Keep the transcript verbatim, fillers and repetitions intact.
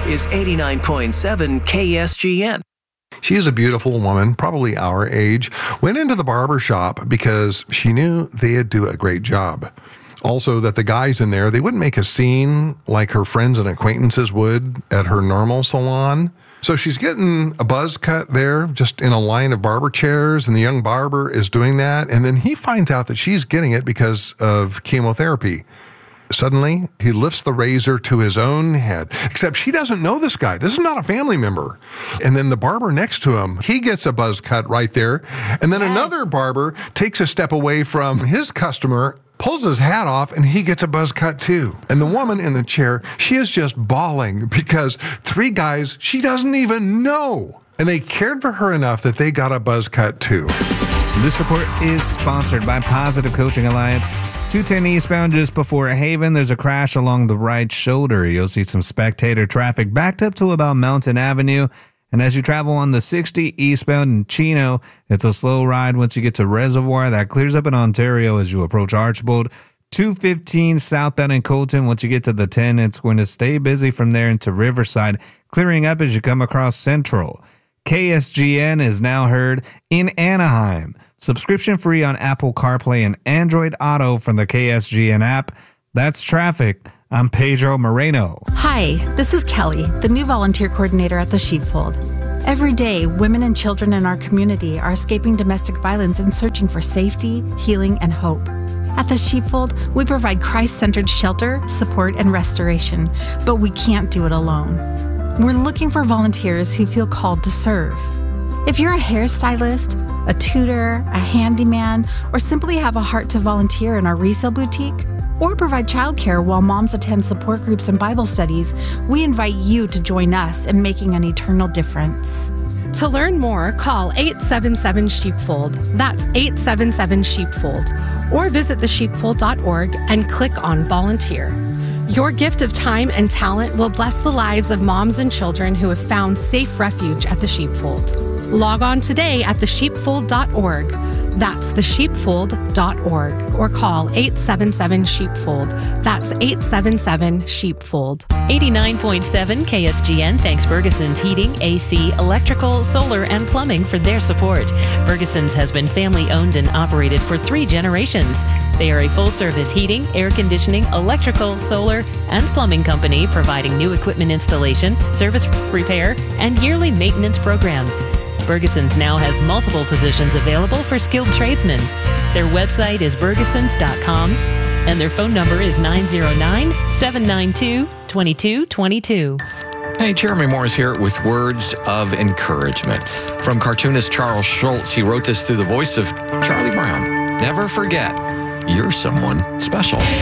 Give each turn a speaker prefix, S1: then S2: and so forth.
S1: is eighty-nine point seven K S G N.
S2: She is a beautiful woman, probably our age, went into the barber shop because she knew they'd do a great job. Also, that the guys in there, they wouldn't make a scene like her friends and acquaintances would at her normal salon. So she's getting a buzz cut there, just in a line of barber chairs, and the young barber is doing that. And then he finds out that she's getting it because of chemotherapy. Suddenly, he lifts the razor to his own head, except she doesn't know this guy. This is not a family member. And then the barber next to him, he gets a buzz cut right there. And then yes. another barber takes a step away from his customer, pulls his hat off, and he gets a buzz cut too. And the woman in the chair, she is just bawling because three guys she doesn't even know. And they cared for her enough that they got a buzz cut too.
S3: This report is sponsored by Positive Coaching Alliance. two ten eastbound just before Haven, there's a crash along the right shoulder. You'll see some spectator traffic backed up to about Mountain Avenue. And as you travel on the sixty eastbound in Chino, it's a slow ride once you get to Reservoir. That clears up in Ontario as you approach Archbold. two fifteen southbound in Colton. Once you get to the ten, it's going to stay busy from there into Riverside, clearing up as you come across Central. K S G N is now heard in Anaheim. Subscription free on Apple CarPlay and Android Auto from the K S G N app. That's traffic. I'm Pedro Moreno.
S4: Hi, this is Kelly, the new volunteer coordinator at the Sheepfold. Every day, women and children in our community are escaping domestic violence and searching for safety, healing, and hope. At the Sheepfold, we provide Christ-centered shelter, support, and restoration, but we can't do it alone. We're looking for volunteers who feel called to serve. If you're a hairstylist, a tutor, a handyman, or simply have a heart to volunteer in our resale boutique, or provide childcare while moms attend support groups and Bible studies, we invite you to join us in making an eternal difference.
S5: To learn more, call eight seven seven Sheepfold. That's eight seven seven Sheepfold. Or visit the sheepfold dot org and click on Volunteer. Your gift of time and talent will bless the lives of moms and children who have found safe refuge at the Sheepfold. Log on today at the sheepfold dot org. That's the sheepfold dot org. Or call eight seven seven Sheepfold. That's eight seven seven Sheepfold.
S6: eighty-nine point seven K S G N thanks Bergeson's Heating, A C, Electrical, Solar, and Plumbing for their support. Bergeson's has been family-owned and operated for three generations. They are a full-service heating, air conditioning, electrical, solar, and plumbing company providing new equipment installation, service, repair, and yearly maintenance programs. Bergeson's now has multiple positions available for skilled tradesmen. Their website is bergesons dot com, and their phone number is nine zero nine, seven nine two, two two two two.
S7: Hey, Jeremy Morris here with words of encouragement. From cartoonist Charles Schultz, he wrote this through the voice of Charlie Brown. Never forget, you're someone special.